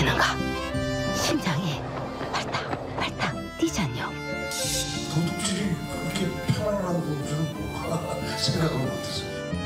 느끼는가? 심장이 팔딱팔딱 뛰지 않요? 도둑질이 그렇게 편안한 건지는 생각을 못했어요.